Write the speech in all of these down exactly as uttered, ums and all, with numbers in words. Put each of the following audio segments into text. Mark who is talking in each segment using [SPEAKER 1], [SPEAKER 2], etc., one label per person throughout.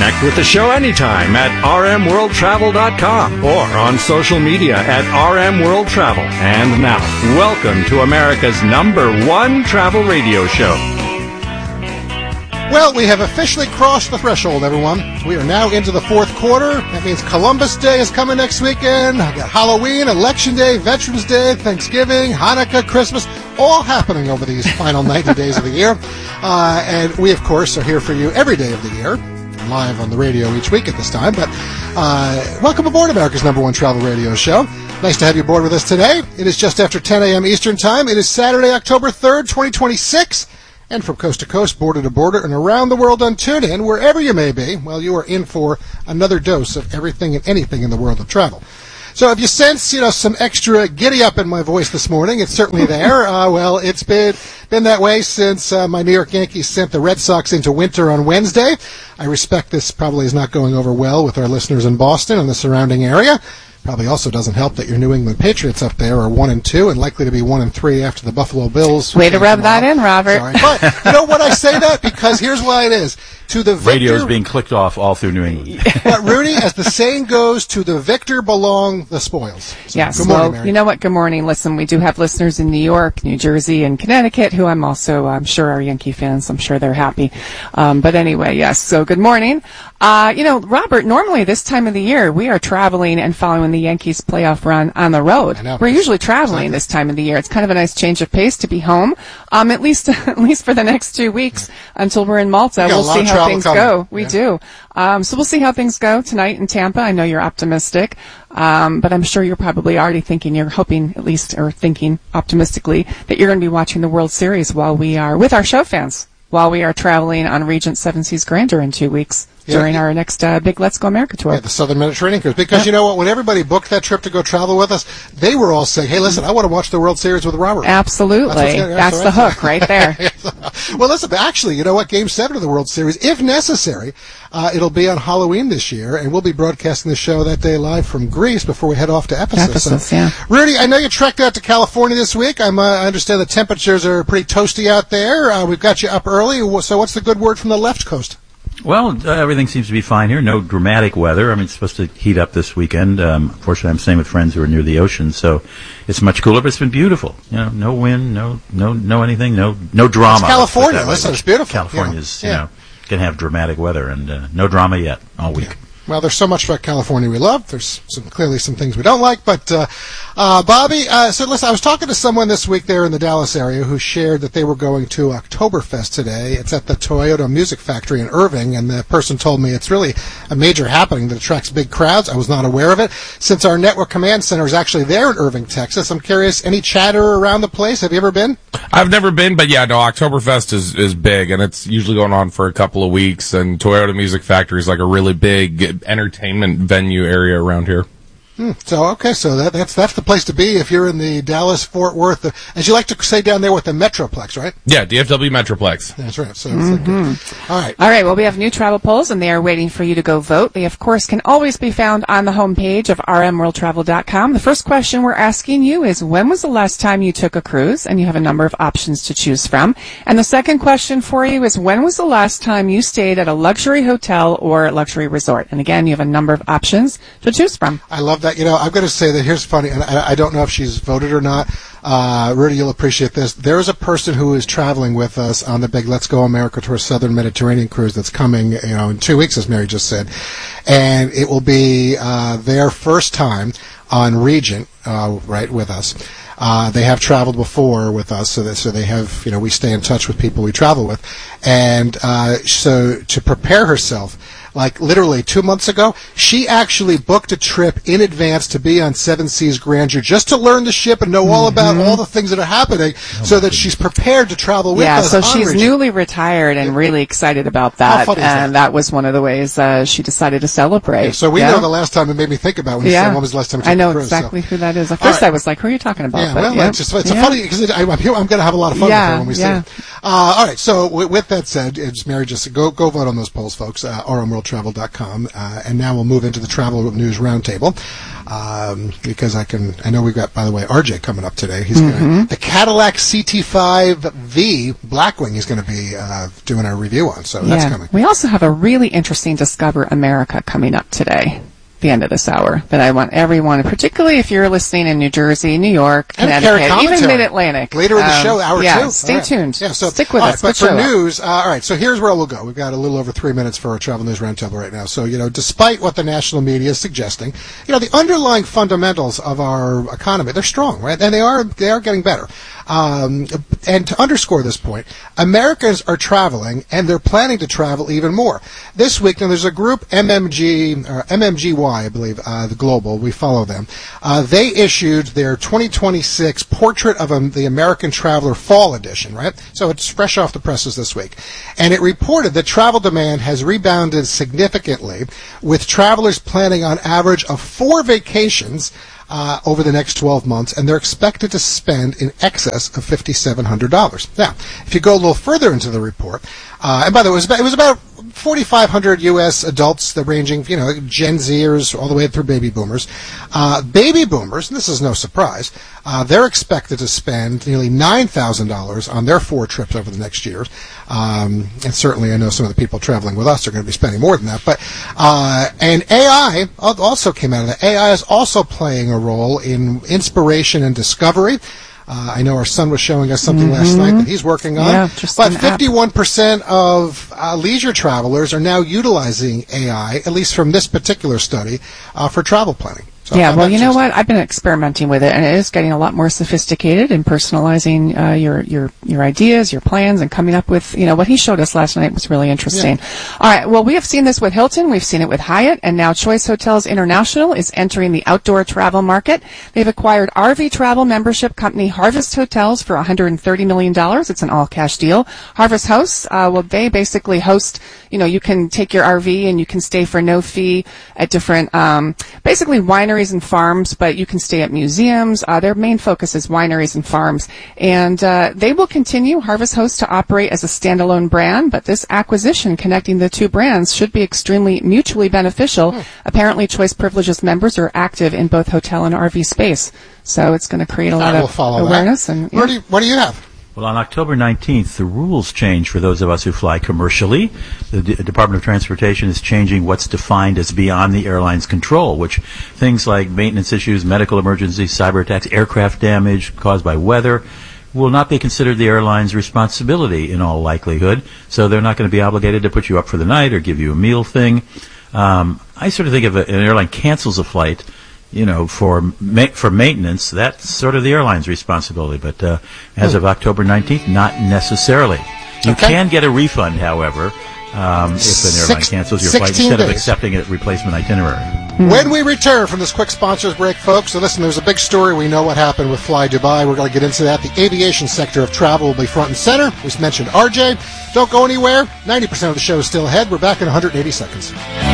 [SPEAKER 1] Connect with the show anytime at r m world travel dot com or on social media at R M World Travel. And now, welcome to America's number one travel radio show.
[SPEAKER 2] Well, we have officially crossed the threshold, everyone. We are now into the fourth quarter. That means Columbus Day is coming next weekend. I got Halloween, Election Day, Veterans Day, Thanksgiving, Hanukkah, Christmas, all happening over these final ninety days of the year. Uh, and we, of course, are here for you every day of the year, live on the radio each week at this time. But uh, welcome aboard America's number one travel radio show. Nice to have you aboard with us today. It is just after ten a.m. Eastern Time. It is Saturday, October third, twenty twenty-six. And from coast to coast, border to border, and around the world on TuneIn, wherever you may be, well, you are in for another dose of everything and anything in the world of travel. So if you sense, you know, some extra giddy-up in my voice this morning, it's certainly there. Uh, well, it's been been that way since uh, my New York Yankees sent the Red Sox into winter on Wednesday. I respect this probably is not going over well with our listeners in Boston and the surrounding area. Probably also doesn't help that your New England Patriots up there are one and two and likely to be one and three after the Buffalo Bills.
[SPEAKER 3] Way to rub that in, Robert.
[SPEAKER 2] Sorry. But you know what, I say that because here's why it is. To the victor,
[SPEAKER 4] radio is being clicked off all through New England.
[SPEAKER 2] But Rudy, as the saying goes, to the victor belong the spoils. So,
[SPEAKER 3] yes.
[SPEAKER 2] Good morning,
[SPEAKER 3] well,
[SPEAKER 2] Mary.
[SPEAKER 3] You know what? Good morning. Listen, we do have listeners in New York, New Jersey, and Connecticut who I'm also, I'm sure, are Yankee fans. I'm sure they're happy. Um, but anyway, yes. So good morning. Uh, you know, Robert, normally this time of the year we are traveling and following the Yankees playoff run on the road.
[SPEAKER 2] I know.
[SPEAKER 3] We're usually traveling this time of the year. It's kind of a nice change of pace to be home, um, at least at least for the next two weeks yeah. until we're in Malta.
[SPEAKER 2] We
[SPEAKER 3] we'll see how things
[SPEAKER 2] coming.
[SPEAKER 3] go. We
[SPEAKER 2] yeah.
[SPEAKER 3] do. Um, so we'll see how things go tonight in Tampa. I know you're optimistic, um, but I'm sure you're probably already thinking, you're hoping at least, or thinking optimistically, that you're going to be watching the World Series while we are with our show fans, while we are traveling on Regent Seven Seas Grandeur in two weeks.
[SPEAKER 2] Yeah,
[SPEAKER 3] during
[SPEAKER 2] yeah.
[SPEAKER 3] our next uh, big Let's Go America tour.
[SPEAKER 2] Yeah, the Southern Mediterranean cruise. Because
[SPEAKER 3] yep.
[SPEAKER 2] you know what? When everybody booked that trip to go travel with us, they were all saying, hey, listen, I want to watch the World Series with Robert.
[SPEAKER 3] Absolutely. That's, that's the hook right there.
[SPEAKER 2] Well, listen, actually, you know what? Game seven of the World Series, if necessary, uh, it'll be on Halloween this year, and we'll be broadcasting the show that day live from Greece before we head off to Ephesus.
[SPEAKER 3] Ephesus,
[SPEAKER 2] so,
[SPEAKER 3] yeah.
[SPEAKER 2] Rudy, I know you trekked out to California this week. I'm, uh, I understand the temperatures are pretty toasty out there. Uh, we've got you up early. So what's the good word from the left coast?
[SPEAKER 4] Well, uh, everything seems to be fine here. No dramatic weather. I mean, it's supposed to heat up this weekend. Um, unfortunately, I'm staying with friends who are near the ocean, so it's much cooler. But it's been beautiful. You know, no wind, no, no, no anything, no, no drama.
[SPEAKER 2] It's California. Listen, it's beautiful.
[SPEAKER 4] California's,
[SPEAKER 2] yeah.
[SPEAKER 4] you know, gonna have dramatic weather and uh, no drama yet all week.
[SPEAKER 2] Yeah. Well, there's so much about California we love. There's some, clearly some things we don't like. But, uh, uh, Bobby, uh, so listen, I was talking to someone this week there in the Dallas area who shared that they were going to Oktoberfest today. It's at the Toyota Music Factory in Irving, and the person told me it's really a major happening that attracts big crowds. I was not aware of it. Since our network command center is actually there in Irving, Texas, I'm curious, any chatter around the place? Have you ever been?
[SPEAKER 5] I've never been, but yeah, no, Oktoberfest is, is big, and it's usually going on for a couple of weeks, and Toyota Music Factory is like a really big entertainment venue area around here.
[SPEAKER 2] Hmm. So, okay, so that, that's that's the place to be if you're in the Dallas-Fort Worth, uh, as you like to say down there with the Metroplex, right?
[SPEAKER 5] Yeah, D F W Metroplex.
[SPEAKER 2] That's right. So,
[SPEAKER 3] mm-hmm.
[SPEAKER 2] it's like, uh, all right.
[SPEAKER 3] All right, well, we have new travel polls, and they are waiting for you to go vote. They, of course, can always be found on the homepage of r m world travel dot com. The first question we're asking you is, when was the last time you took a cruise? And you have a number of options to choose from. And the second question for you is, when was the last time you stayed at a luxury hotel or luxury resort? And again, you have a number of options to choose from.
[SPEAKER 2] I love that. You know, I'm going to say that here's funny, and I, I don't know if she's voted or not. Uh, Rudy, you'll appreciate this. There is a person who is traveling with us on the big Let's Go America Tour Southern Mediterranean cruise that's coming, you know, in two weeks, as Mary just said. And it will be uh, their first time on Regent, uh, right, with us. Uh, they have traveled before with us, so that, so they have, you know, we stay in touch with people we travel with. And uh, so to prepare herself, like literally two months ago, she actually booked a trip in advance to be on Seven Seas Grandeur just to learn the ship and know all about
[SPEAKER 3] mm-hmm.
[SPEAKER 2] all the things that are happening oh so that she's prepared to travel with
[SPEAKER 3] yeah,
[SPEAKER 2] us.
[SPEAKER 3] Yeah, so
[SPEAKER 2] on
[SPEAKER 3] she's
[SPEAKER 2] Regent.
[SPEAKER 3] newly retired and yeah. really excited about that.
[SPEAKER 2] How funny is
[SPEAKER 3] and
[SPEAKER 2] that?
[SPEAKER 3] that was one of the ways uh, she decided to celebrate.
[SPEAKER 2] Yeah, so we
[SPEAKER 3] yeah?
[SPEAKER 2] know the last time it made me think about when you
[SPEAKER 3] yeah.
[SPEAKER 2] said when was the last time you took
[SPEAKER 3] I know
[SPEAKER 2] a cruise,
[SPEAKER 3] exactly
[SPEAKER 2] so.
[SPEAKER 3] who that is. At first
[SPEAKER 2] right.
[SPEAKER 3] I was like, who are you talking about?
[SPEAKER 2] Yeah,
[SPEAKER 3] but,
[SPEAKER 2] well,
[SPEAKER 3] yeah.
[SPEAKER 2] it's, just, it's
[SPEAKER 3] yeah.
[SPEAKER 2] a funny, because I'm, I'm going to have a lot of fun
[SPEAKER 3] yeah,
[SPEAKER 2] with her when we
[SPEAKER 3] yeah.
[SPEAKER 2] see her. Uh, all right, so with, with that said, as Mary just said, go, go vote on those polls, folks, uh, r m world Travel dot com. Uh, and now we'll move into the Travel News Roundtable. Um, because I can, I know we've got, by the way, R J coming up today. He's mm-hmm. going to, the Cadillac C T five V Blackwing he's going to be, uh, doing our review on. So that's
[SPEAKER 3] yeah.
[SPEAKER 2] coming.
[SPEAKER 3] We also have a really interesting Discover America coming up today. The end of this hour that I want everyone, particularly if you're listening in New Jersey, New York, Connecticut, even Mid-Atlantic.
[SPEAKER 2] Later in the um, show, hour
[SPEAKER 3] yeah,
[SPEAKER 2] two.
[SPEAKER 3] Yeah, stay
[SPEAKER 2] right.
[SPEAKER 3] tuned.
[SPEAKER 2] Yeah, so,
[SPEAKER 3] stick with
[SPEAKER 2] all
[SPEAKER 3] us.
[SPEAKER 2] Right, but for
[SPEAKER 3] show
[SPEAKER 2] news, uh, all right, so here's where we'll go. We've got a little over three minutes for our Travel News Roundtable right now. So, you know, despite what the national media is suggesting, you know, the underlying fundamentals of our economy, they're strong, right? And they are, they are getting better. Um, and to underscore this point, Americans are traveling, and they're planning to travel even more. This week, now there's a group, M M G, or M M G Y, I believe, uh, the Global, we follow them. Uh, they issued their twenty twenty-six Portrait of um, the American Traveler Fall Edition, right? So it's fresh off the presses this week. And it reported that travel demand has rebounded significantly, with travelers planning on average of four vacations Uh, over the next twelve months, and they're expected to spend in excess of five thousand seven hundred dollars. Now, if you go a little further into the report, uh, and by the way, it was about, it was about forty-five hundred U S adults, that ranging, you know, Gen Zers all the way through baby boomers. Uh, baby boomers, and this is no surprise, uh, they're expected to spend nearly nine thousand dollars on their four trips over the next year. Um, and certainly I know some of the people traveling with us are going to be spending more than that. But uh, and A I also came out of that. A I is also playing a role in inspiration and discovery. Uh, I know our son was showing us something mm-hmm. last night that he's working on.
[SPEAKER 3] Yeah, just
[SPEAKER 2] but fifty-one percent of uh, leisure travelers are now utilizing A I, at least from this particular study, uh, for travel planning. So
[SPEAKER 3] yeah, well, you know what? I've been experimenting with it, and it is getting a lot more sophisticated in personalizing uh, your your your ideas, your plans, and coming up with, you know, what he showed us last night was really interesting. Yeah. All right, well, we have seen this with Hilton, we've seen it with Hyatt, and now Choice Hotels International is entering the outdoor travel market. They've acquired R V travel membership company Harvest Hotels for one hundred thirty million dollars. It's an all-cash deal. Harvest Hosts, uh, well, they basically host, you know, you can take your R V and you can stay for no fee at different, um, basically wineries and farms, but you can stay at museums. Uh, their main focus is wineries and farms. And uh, they will continue, Harvest Host, to operate as a standalone brand, but this acquisition connecting the two brands should be extremely mutually beneficial. Hmm. Apparently, Choice Privileges members are active in both hotel and R V space. So it's going to create a lot
[SPEAKER 2] I will
[SPEAKER 3] of
[SPEAKER 2] follow
[SPEAKER 3] awareness.
[SPEAKER 2] That.
[SPEAKER 3] And yeah.
[SPEAKER 2] Where do you, what do you have?
[SPEAKER 4] Well, on October nineteenth, the rules change for those of us who fly commercially. The D- Department of Transportation is changing what's defined as beyond the airline's control, which things like maintenance issues, medical emergencies, cyber attacks, aircraft damage caused by weather will not be considered the airline's responsibility in all likelihood. So they're not going to be obligated to put you up for the night or give you a meal thing. Um, I sort of think if a, an airline cancels a flight, you know, for ma- for maintenance, that's sort of the airline's responsibility. But uh, as of October nineteenth, not necessarily. You
[SPEAKER 2] okay.
[SPEAKER 4] can get a refund, however, um, if an airline
[SPEAKER 2] Six,
[SPEAKER 4] cancels your flight instead
[SPEAKER 2] days.
[SPEAKER 4] of accepting a replacement itinerary.
[SPEAKER 2] When we return from this quick sponsors break, folks, so listen, there's a big story. We know what happened with Fly Dubai. We're going to get into that. The aviation sector of travel will be front and center. We mentioned R J. Don't go anywhere. ninety percent of the show is still ahead. We're back in one hundred eighty seconds.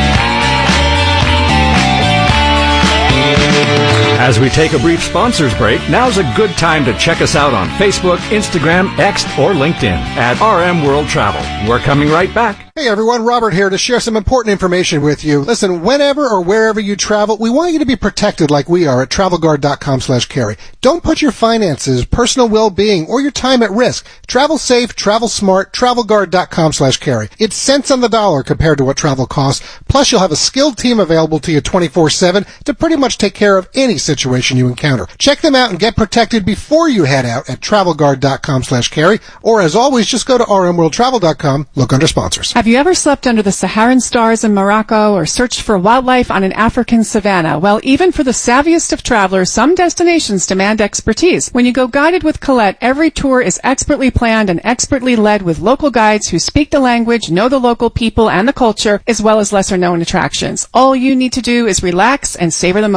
[SPEAKER 1] As we take a brief sponsors break, now's a good time to check us out on Facebook, Instagram, X, or LinkedIn at R M World Travel. We're coming right back.
[SPEAKER 2] Hey everyone, Robert here to share some important information with you. Listen, whenever or wherever you travel, we want you to be protected like we are at TravelGuard.com slash carry. Don't put your finances, personal well-being, or your time at risk. Travel safe, travel smart, TravelGuard.com slash carry. It's cents on the dollar compared to what travel costs. Plus, you'll have a skilled team available to you twenty-four seven to pretty much take care of any situation you encounter. Check them out and get protected before you head out at TravelGuard.com slash carry. Or as always, just go to R M World Travel dot com, look under sponsors.
[SPEAKER 3] Have you ever slept under the Saharan stars in Morocco or searched for wildlife on an African savanna? Well, even for the savviest of travelers, some destinations demand expertise. When you go guided with Colette, every tour is expertly planned and expertly led with local guides who speak the language, know the local people and the culture, as well as lesser-known attractions. All you need to do is relax and savor the moments. Visit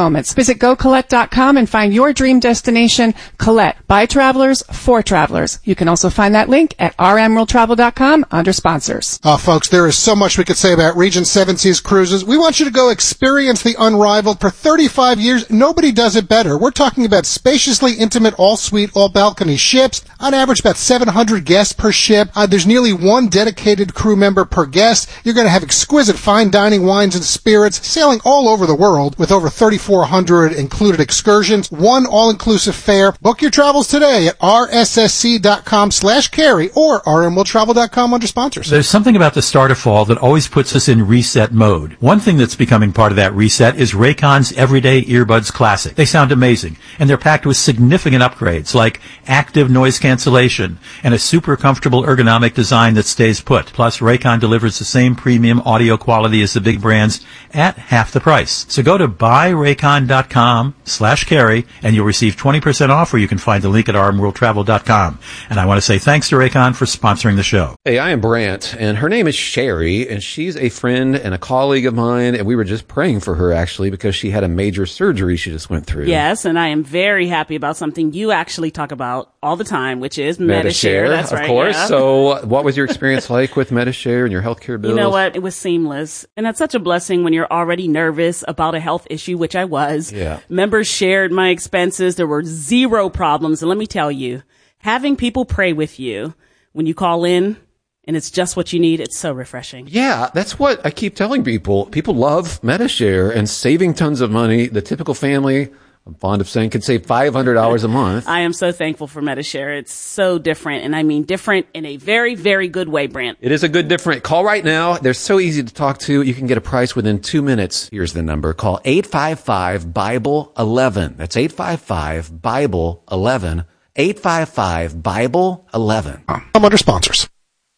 [SPEAKER 3] Visit go collect dot com and find your dream destination, Colette, by travelers for travelers. You can also find that link at r m world travel dot com under sponsors.
[SPEAKER 2] Oh, folks, there is so much we could say about Regent Seven Seas Cruises. We want you to go experience the unrivaled. For thirty-five years, nobody does it better. We're talking about spaciously intimate, all-suite, all-balcony ships. On average, about seven hundred guests per ship. Uh, there's nearly one dedicated crew member per guest. You're going to have exquisite fine dining, wines, and spirits, sailing all over the world with over thirty-four hundred included excursions. One all-inclusive fare. Book your travels today at r s s c dot com slash carry or r m world travel dot com under sponsors.
[SPEAKER 4] There's something about the start of fall that always puts us in reset mode. One thing that's becoming part of that reset is Raycon's Everyday Earbuds Classic. They sound amazing, and they're packed with significant upgrades like active noise cancellation and a super comfortable ergonomic design that stays put. Plus, Raycon delivers the same premium audio quality as the big brands at half the price. So go to buy raycon dot com slash carry and you'll receive twenty percent off, or you can find the link at r m world travel dot com. And I want to say thanks to Raycon for sponsoring the show.
[SPEAKER 6] Hey, I am Brant, and her name is Sherry, and she's a friend and a colleague of mine, and we were just praying for her, actually, because she had a major surgery she just went through.
[SPEAKER 7] Yes, and I am very happy about something you actually talk about all the time, which is Medi-Share.
[SPEAKER 6] Medi-Share,
[SPEAKER 7] That's
[SPEAKER 6] of
[SPEAKER 7] right,
[SPEAKER 6] course.
[SPEAKER 7] yeah.
[SPEAKER 6] So what was your experience like with Medi-Share and your healthcare bills?
[SPEAKER 7] You know what? It was seamless. And that's such a blessing when you're already nervous about a health issue, which I was.
[SPEAKER 6] Yeah.
[SPEAKER 7] Members shared my expenses. There were zero problems. And let me tell you, having people pray with you when you call in and it's just what you need, it's so refreshing.
[SPEAKER 6] Yeah, that's what I keep telling people. People love Medi-Share and saving tons of money. The typical family, I'm fond of saying, could save five hundred dollars a month.
[SPEAKER 7] I am so thankful for Medi-Share. It's so different, and I mean different in a very, very good way, Brant.
[SPEAKER 6] It is a good different. Call right now. They're so easy to talk to. You can get a price within two minutes. Here's the number. Call eight five five Bible eleven. That's eight five five Bible eleven. eight five five Bible eleven.
[SPEAKER 2] I'm under sponsors.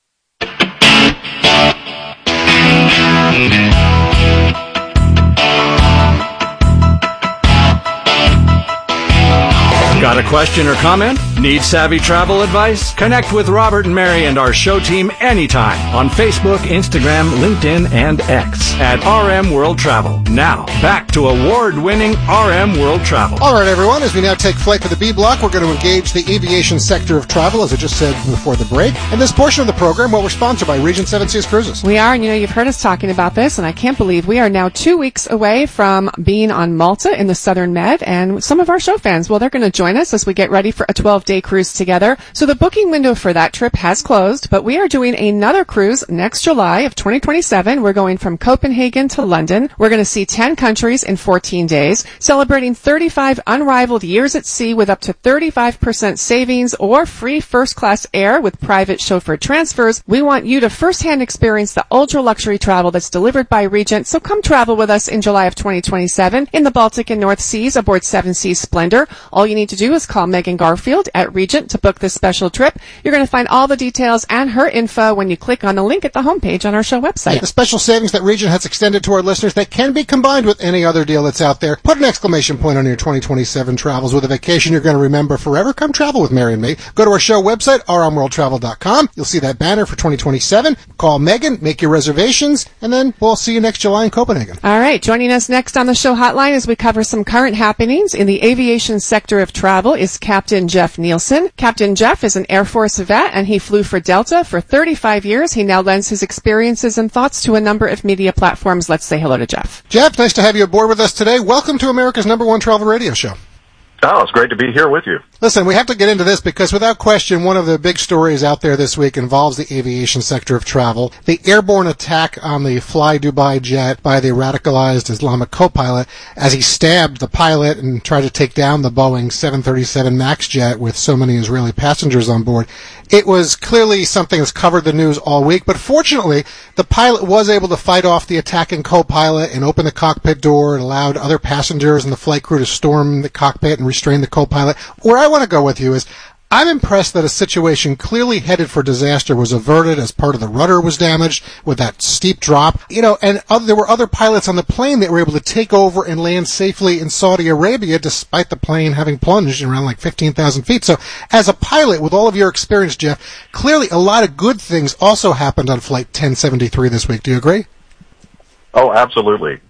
[SPEAKER 1] Got a question or comment? Need savvy travel advice? Connect with Robert and Mary and our show team anytime on Facebook, Instagram, LinkedIn, and X at R M World Travel. Now, back to award-winning R M World Travel.
[SPEAKER 2] All right, everyone, as we now take flight for the B block, we're going to engage the aviation sector of travel, as I just said before the break. In this portion of the program, well, we're sponsored by Regent Seven Seas Cruises.
[SPEAKER 3] We are, and you know, you've heard us talking about this, and I can't believe we are now two weeks away from being on Malta in the Southern Med, and some of our show fans, well, they're going to join us as we get ready for a twelve-day cruise together. So the booking window for that trip has closed, but we are doing another cruise next July of twenty twenty-seven. We're going from Copenhagen to London. We're going to see ten countries in fourteen days, celebrating thirty-five unrivaled years at sea with up to thirty-five percent savings or free first-class air with private chauffeur transfers. We want you to firsthand experience the ultra-luxury travel that's delivered by Regent, so come travel with us in July of twenty twenty-seven in the Baltic and North Seas aboard Seven Seas Splendor. All you need to do is call Megan Garfield at Regent to book this special trip. You're going to find all the details and her info when you click on the link at the homepage on our show website.
[SPEAKER 2] The special savings that Regent has extended to our listeners that can be combined with any other deal that's out there. Put an exclamation point on your twenty twenty-seven travels with a vacation you're going to remember forever. Come travel with Mary and me. Go to our show website, r m world travel dot com. You'll see that banner for twenty twenty-seven. Call Megan, make your reservations, and then we'll see you next July in Copenhagen.
[SPEAKER 3] All right, joining us next on the show hotline as we cover some current happenings in the aviation sector of travel is Captain Jeff Nielsen. Captain Jeff is an Air Force vet, and he flew for Delta for thirty-five years. He now lends his experiences and thoughts to a number of media platforms. Let's say hello to Jeff.
[SPEAKER 2] Jeff, nice to have you aboard with us today. Welcome to America's number one travel radio show.
[SPEAKER 8] Oh, it's great to be here with you.
[SPEAKER 2] Listen, we have to get into this because without question, one of the big stories out there this week involves the aviation sector of travel. The airborne attack on the Fly Dubai jet by the radicalized Islamic co-pilot as he stabbed the pilot and tried to take down the Boeing seven thirty-seven MAX jet with so many Israeli passengers on board. It was clearly something that's covered the news all week, but fortunately, the pilot was able to fight off the attacking co-pilot and open the cockpit door and allowed other passengers and the flight crew to storm the cockpit and restrain the co-pilot. Where I want to go with you is, I'm impressed that a situation clearly headed for disaster was averted as part of the rudder was damaged with that steep drop. You know, and other, there were other pilots on the plane that were able to take over and land safely in Saudi Arabia despite the plane having plunged around like fifteen thousand feet. So as a pilot, with all of your experience, Jeff, clearly a lot of good things also happened on Flight ten seventy-three this week. Do you agree?
[SPEAKER 8] Oh, absolutely.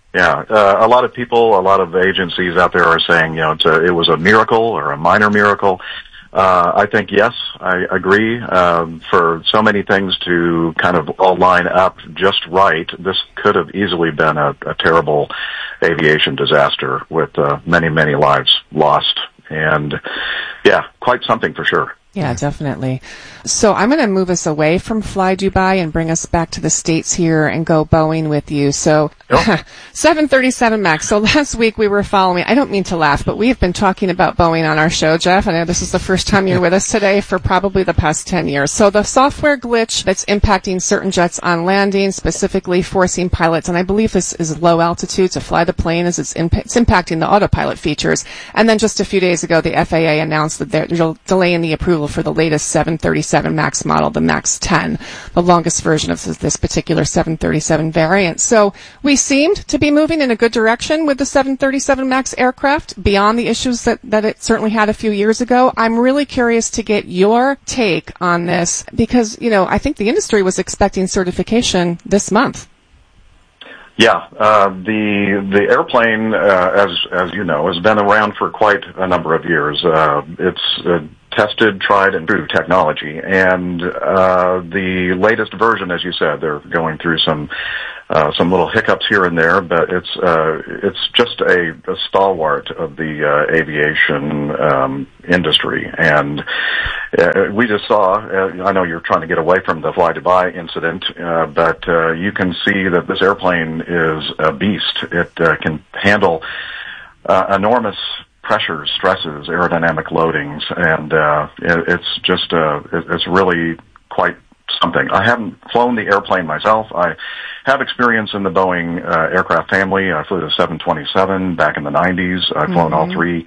[SPEAKER 8] Yeah, uh, a lot of people, a lot of agencies out there are saying, you know, it's a, it was a miracle or a minor miracle. Uh, I think, yes, I agree. Um, for so many things to kind of all line up just right, this could have easily been a, a terrible aviation disaster with uh, many, many lives lost. And, yeah, quite something for sure.
[SPEAKER 3] Yeah, definitely. So I'm going to move us away from Fly Dubai and bring us back to the States here and go Boeing with you. So oh. seven thirty-seven MAX. So last week we were following, I don't mean to laugh, but we have been talking about Boeing on our show, Jeff. I know this is the first time you're with us today for probably the past ten years. So the software glitch that's impacting certain jets on landing, specifically forcing pilots, and I believe this is low altitude to fly the plane as it's, imp- it's impacting the autopilot features. And then just a few days ago, the F A A announced that they're delaying the approval for the latest seven thirty-seven MAX model, the MAX ten, the longest version of this particular seven thirty-seven variant. So we seemed to be moving in a good direction with the seven thirty-seven MAX aircraft beyond the issues that, that it certainly had a few years ago. I'm really curious to get your take on this because, you know, I think the industry was expecting certification this month.
[SPEAKER 8] Yeah, uh, the the airplane, uh, as as you know, has been around for quite a number of years. Uh, it's uh, tested, tried, and true technology, and uh, the latest version, as you said, they're going through some uh, some little hiccups here and there, but it's uh, it's just a, a stalwart of the uh, aviation um, industry, and uh, we just saw. Uh, I know you're trying to get away from the Fly Dubai incident, uh, but uh, you can see that this airplane is a beast. It uh, can handle uh, enormous pressures, stresses, aerodynamic loadings, and uh, it, it's just uh, it, it's really quite something. I haven't flown the airplane myself. I have experience in the Boeing uh, aircraft family. I flew the seven twenty-seven back in the nineties. I've flown mm-hmm. all three